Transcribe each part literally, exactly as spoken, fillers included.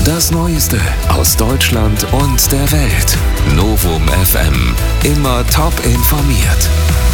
Das Neueste aus Deutschland und der Welt. Novum F M. Immer top informiert.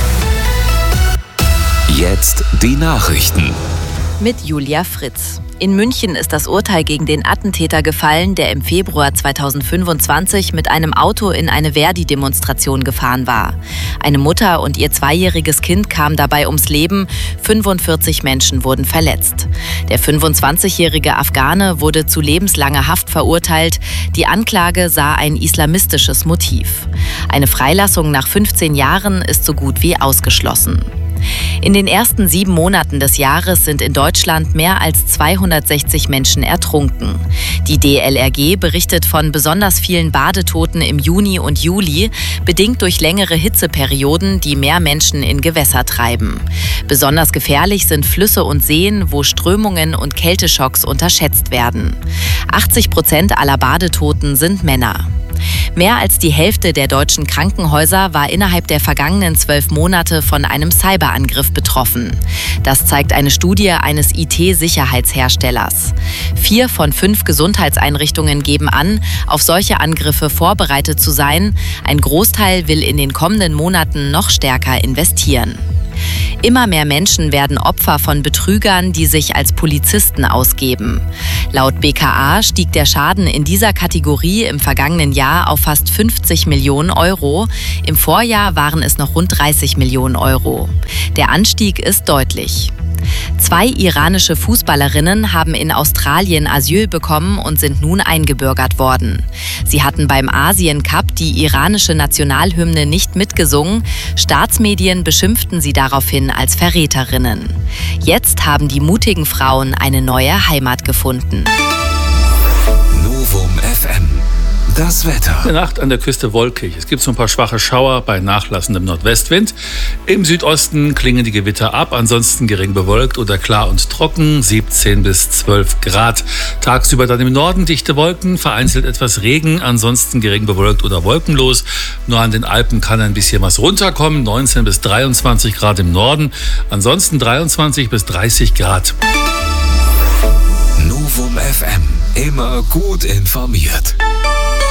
Jetzt die Nachrichten. Mit Julia Fritz. In München ist das Urteil gegen den Attentäter gefallen, der im Februar zweitausendfünfundzwanzig mit einem Auto in eine Verdi-Demonstration gefahren war. Eine Mutter und ihr zweijähriges Kind kamen dabei ums Leben, fünfundvierzig Menschen wurden verletzt. Der fünfundzwanzigjährige Afghane wurde zu lebenslanger Haft verurteilt. Die Anklage sah ein islamistisches Motiv. Eine Freilassung nach fünfzehn Jahren ist so gut wie ausgeschlossen. In den ersten sieben Monaten des Jahres sind in Deutschland mehr als zweihundertsechzig Menschen ertrunken. Die D L R G berichtet von besonders vielen Badetoten im Juni und Juli, bedingt durch längere Hitzeperioden, die mehr Menschen in Gewässer treiben. Besonders gefährlich sind Flüsse und Seen, wo Strömungen und Kälteschocks unterschätzt werden. achtzig Prozent aller Badetoten sind Männer. Mehr als die Hälfte der deutschen Krankenhäuser war innerhalb der vergangenen zwölf Monate von einem Cyberangriff betroffen. Das zeigt eine Studie eines I T-Sicherheitsherstellers. Vier von fünf Gesundheitseinrichtungen geben an, auf solche Angriffe vorbereitet zu sein. Ein Großteil will in den kommenden Monaten noch stärker investieren. Immer mehr Menschen werden Opfer von Betrügern, die sich als Polizisten ausgeben. Laut B K A stieg der Schaden in dieser Kategorie im vergangenen Jahr auf fast fünfzig Millionen Euro. Im Vorjahr waren es noch rund dreißig Millionen Euro. Der Anstieg ist deutlich. Zwei iranische Fußballerinnen haben in Australien Asyl bekommen und sind nun eingebürgert worden. Sie hatten beim Asien-Cup die iranische Nationalhymne nicht mitgesungen. Staatsmedien beschimpften sie daraufhin als Verräterinnen. Jetzt haben die mutigen Frauen eine neue Heimat gefunden. Novum F M. Das Wetter. In der Nacht an der Küste wolkig. Es gibt so ein paar schwache Schauer bei nachlassendem Nordwestwind. Im Südosten klingen die Gewitter ab, ansonsten gering bewölkt oder klar und trocken, siebzehn bis zwölf Grad. Tagsüber dann im Norden dichte Wolken, vereinzelt etwas Regen, ansonsten gering bewölkt oder wolkenlos. Nur an den Alpen kann ein bisschen was runterkommen, neunzehn bis dreiundzwanzig Grad im Norden, ansonsten dreiundzwanzig bis dreißig Grad. Novum F M. Immer gut informiert.